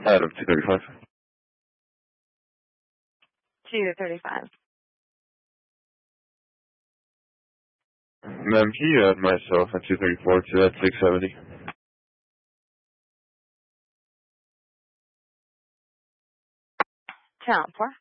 Adam, 235. 235. Ma'am, can you add myself at 234 to that 670? Count 4.